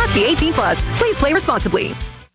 Must be 18 plus. Please play responsibly.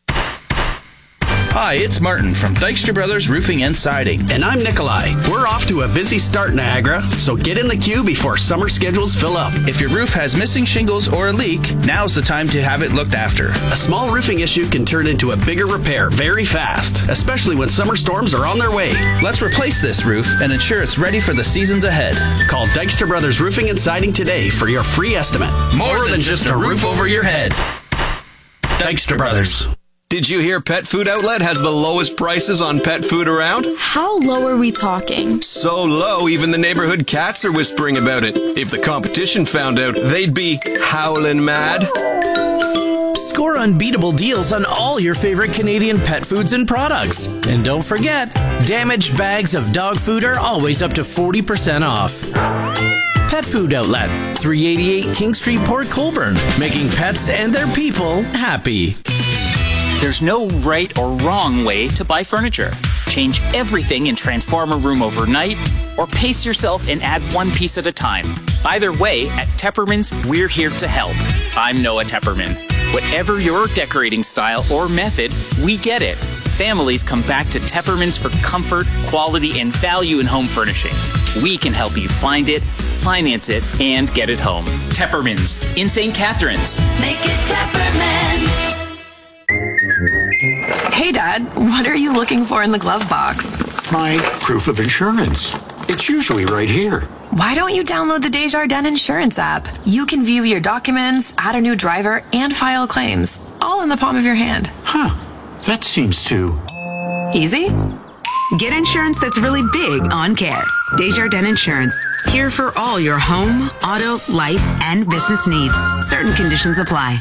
Hi, it's Martin from Dykstra Brothers Roofing and Siding. And I'm Nikolai. We're off to a busy start, Niagara, so get in the queue before summer schedules fill up. If your roof has missing shingles or a leak, now's the time to have it looked after. A small roofing issue can turn into a bigger repair very fast, especially when summer storms are on their way. Let's replace this roof and ensure it's ready for the seasons ahead. Call Dykstra Brothers Roofing and Siding today for your free estimate. More than just a roof over your head. Dykstra Brothers. Did you hear Pet Food Outlet has the lowest prices on pet food around? How low are we talking? So low, even the neighborhood cats are whispering about it. If the competition found out, they'd be howling mad. Score unbeatable deals on all your favorite Canadian pet foods and products. And don't forget, damaged bags of dog food are always up to 40% off. Pet Food Outlet, 388 King Street, Port Colborne, making pets and their people happy. There's no right or wrong way to buy furniture. Change everything and transform a room overnight, or pace yourself and add one piece at a time. Either way, at Tepperman's, we're here to help. I'm Noah Tepperman. Whatever your decorating style or method, we get it. Families come back to Tepperman's for comfort, quality, and value in home furnishings. We can help you find it, finance it, and get it home. Tepperman's in St. Catharines. Make it Tepperman's. Hey, Dad, what are you looking for in the glove box? My proof of insurance. It's usually right here. Why don't you download the Desjardins Insurance app? You can view your documents, add a new driver, and file claims, all in the palm of your hand. Huh. That seems too... easy? Get insurance that's really big on care. Desjardins Insurance. Here for all your home, auto, life, and business needs. Certain conditions apply.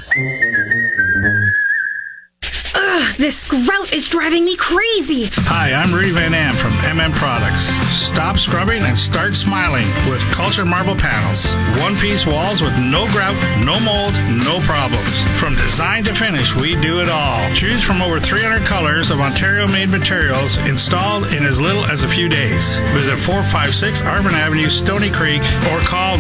Ugh, this grout is driving me crazy. Hi, I'm Rudy Van Am from Products. Stop scrubbing and start smiling with Cultured Marble Panels. One-piece walls with no grout, no mold, no problems. From design to finish, we do it all. Choose from over 300 colors of Ontario-made materials installed in as little as a few days. Visit 456 Arvin Avenue, Stony Creek, or call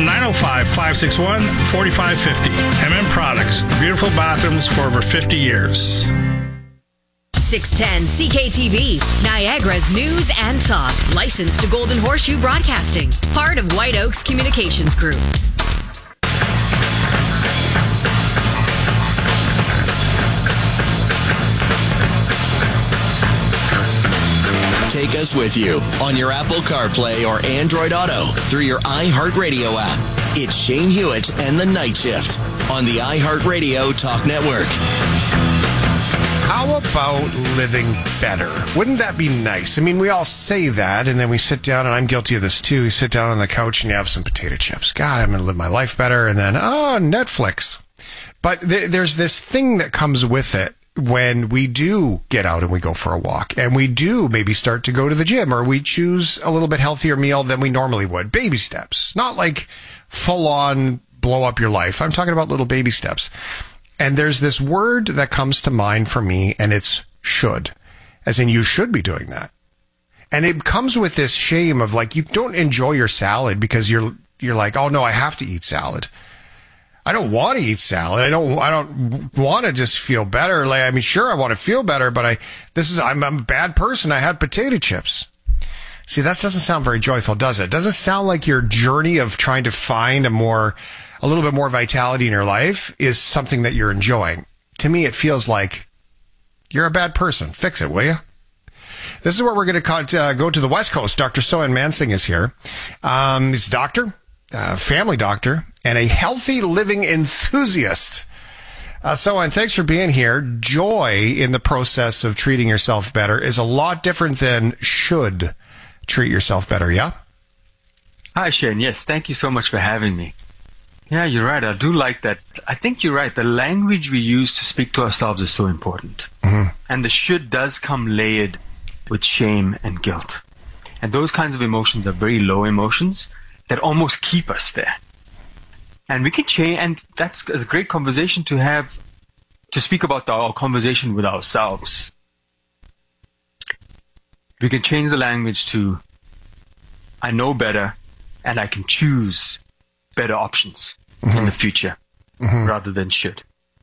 905-561-4550. Products. Beautiful bathrooms for over 50 years. 610 CKTV, Niagara's news and talk. Licensed to Golden Horseshoe Broadcasting. Part of White Oaks Communications Group. Take us with you on your Apple CarPlay or Android Auto through your iHeartRadio app. It's Shane Hewitt and the Night Shift on the iHeartRadio Talk Network. How about living better? Wouldn't that be nice? I mean, we all say that, and then we sit down, and I'm guilty of this too. You sit down on the couch and you have some potato chips. God, I'm going to live my life better. And then, Netflix. But there's this thing that comes with it when we do get out and we go for a walk, and we do maybe start to go to the gym, or we choose a little bit healthier meal than we normally would. Baby steps. Not like full-on blow up your life. I'm talking about little baby steps. And there's this word that comes to mind for me, and it's should. As in, you should be doing that. And it comes with this shame of, like, you don't enjoy your salad because you're like, oh no, I have to eat salad. I don't want to eat salad. I don't want to just feel better. Like, I mean, sure, I want to feel better, but I'm a bad person. I had potato chips. See, that doesn't sound very joyful, does it? Doesn't sound like your journey of trying to find a little bit more vitality in your life is something that you're enjoying. To me, it feels like you're a bad person. Fix it, will you? This is where we're going to go to the West Coast. Dr. Sohan Mansingh is here. He's a doctor, family doctor, and a healthy living enthusiast. Sohan, thanks for being here. Joy in the process of treating yourself better is a lot different than should treat yourself better, yeah? Hi, Shane. Yes, thank you so much for having me. Yeah, you're right. I do like that. I think you're right. The language we use to speak to ourselves is so important. Mm-hmm. And the should does come layered with shame and guilt. And those kinds of emotions are very low emotions that almost keep us there. And we can change, and that's a great conversation to have, to speak about our conversation with ourselves. We can change the language to, I know better, and I can choose better options in the future rather than should.